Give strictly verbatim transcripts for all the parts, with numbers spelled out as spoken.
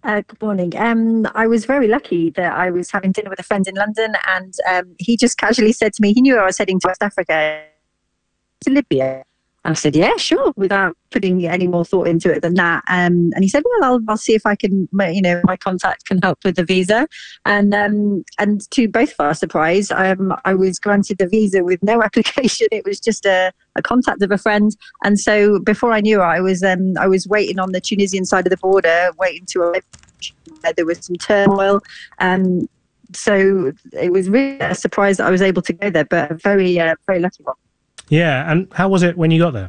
Uh, good morning. Um, I was very lucky that I was having dinner with a friend in London, and um, he just casually said to me, he knew I was heading to West Africa, to Libya. And I said, yeah, sure, without putting any more thought into it than that. Um, and he said, well, I'll, I'll see if I can, you know, my contact can help with the visa. And um, and to both of our surprise, um, I was granted the visa with no application. It was just a, a contact of a friend. And so before I knew it, I was um, I was waiting on the Tunisian side of the border, waiting to arrive. There was some turmoil. Um, so it was really a surprise that I was able to go there, but a very, uh, very lucky one. Yeah, and how was it when you got there?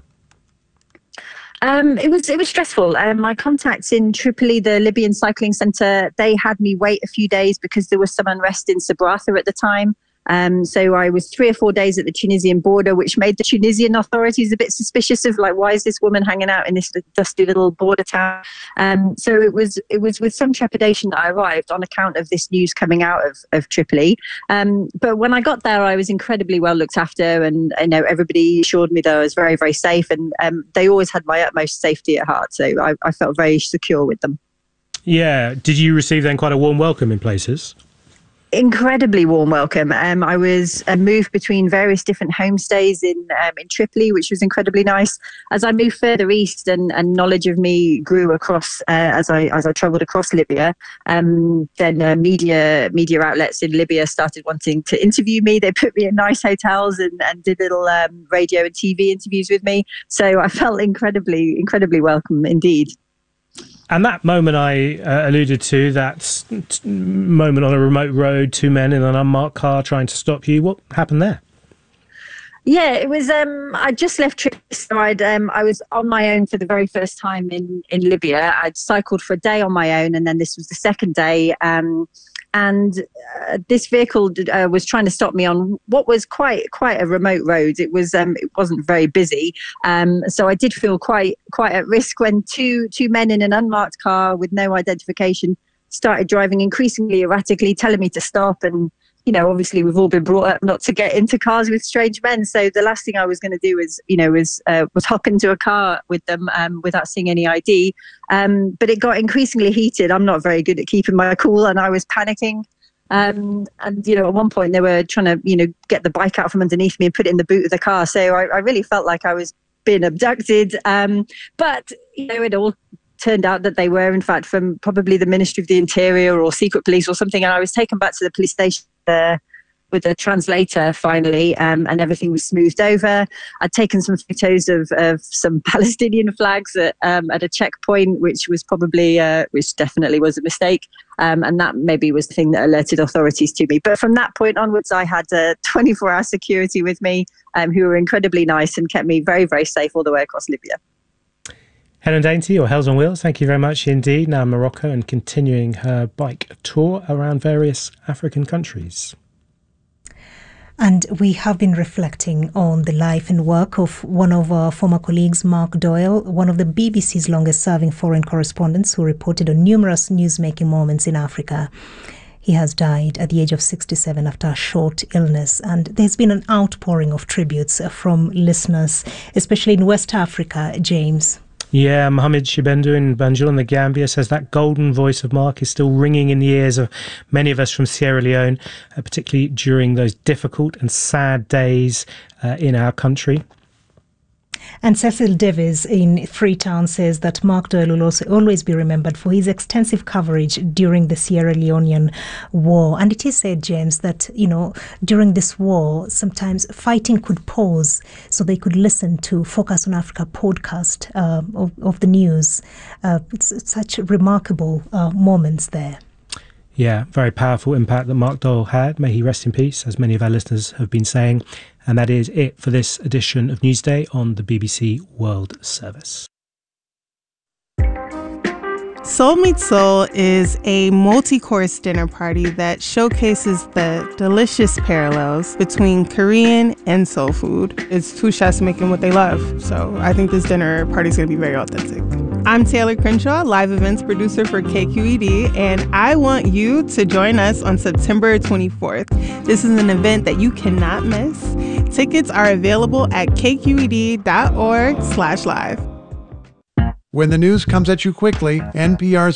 Um, it was it was stressful. Um, my contacts in Tripoli, the Libyan cycling centre, they had me wait a few days because there was some unrest in Sabratha at the time. Um, so I was three or four days at the Tunisian border, which made the Tunisian authorities a bit suspicious of like, why is this woman hanging out in this dusty little border town? Um, so it was it was with some trepidation that I arrived on account of this news coming out of, of Tripoli. Um, but when I got there, I was incredibly well looked after, and I know everybody assured me that I was very, very safe, and um, they always had my utmost safety at heart. So I, I felt very secure with them. Yeah. Did you receive then quite a warm welcome in places? Incredibly warm welcome. Um, I was uh, moved between various different homestays in um, in Tripoli, which was incredibly nice. As I moved further east, and, and knowledge of me grew across uh, as I as I travelled across Libya, um, then uh, media media outlets in Libya started wanting to interview me. They put me in nice hotels and, and did little um, radio and T V interviews with me. So I felt incredibly incredibly welcome indeed. And that moment I uh, alluded to, that t- moment on a remote road, two men in an unmarked car trying to stop you, what happened there? Yeah, it was, um, I just left Tripoli, so I'd, um, I was on my own for the very first time in, in Libya. I'd cycled for a day on my own, and then this was the second day. Um, and uh, this vehicle uh, was trying to stop me on what was quite quite a remote road. It was um, it wasn't very busy, um, so I did feel quite quite at risk when two two men in an unmarked car with no identification started driving increasingly erratically, telling me to stop. And you know, obviously we've all been brought up not to get into cars with strange men. So the last thing I was going to do was, you know, was uh, was hop into a car with them um, without seeing any I D. Um, but it got increasingly heated. I'm not very good at keeping my cool, and I was panicking. Um, and, you know, at one point they were trying to, you know, get the bike out from underneath me and put it in the boot of the car. So I, I really felt like I was being abducted. Um, but, you know, it all turned out that they were, in fact, from probably the Ministry of the Interior or secret police or something. And I was taken back to the police station there with a translator finally, um, and everything was smoothed over. I'd taken some photos of, of some Palestinian flags at, um, at a checkpoint, which was probably, uh, which definitely was a mistake. Um, and that maybe was the thing that alerted authorities to me. But from that point onwards, I had uh, twenty-four hour security with me, um, who were incredibly nice and kept me very, very safe all the way across Libya. Helen Dainty, or Hells on Wheels, thank you very much indeed. Now in Morocco and continuing her bike tour around various African countries. And we have been reflecting on the life and work of one of our former colleagues, Mark Doyle, one of the B B C's longest-serving foreign correspondents who reported on numerous newsmaking moments in Africa. He has died at the age of sixty-seven after a short illness, and there's been an outpouring of tributes from listeners, especially in West Africa, James. Yeah, Mohammed Shibendu in Banjul in the Gambia says that golden voice of Mark is still ringing in the ears of many of us from Sierra Leone, uh, particularly during those difficult and sad days uh, in our country. And Cecil Davis in Freetown says that Mark Doyle will also always be remembered for his extensive coverage during the Sierra Leonean war. And it is said, James, that, you know, during this war, sometimes fighting could pause so they could listen to Focus on Africa podcast uh, of, of the news. Uh, it's, it's such remarkable uh, moments there. Yeah, very powerful impact that Mark Doyle had. May he rest in peace, as many of our listeners have been saying. And that is it for this edition of Newsday on the B B C World Service. Soul Meets Soul is a multi-course dinner party that showcases the delicious parallels between Korean and soul food. It's two chefs making what they love, so I think this dinner party is going to be very authentic. I'm Taylor Crenshaw, live events producer for K Q E D, and I want you to join us on September twenty-fourth. This is an event that you cannot miss. Tickets are available at kqed.org slash live. When the news comes at you quickly, N P R's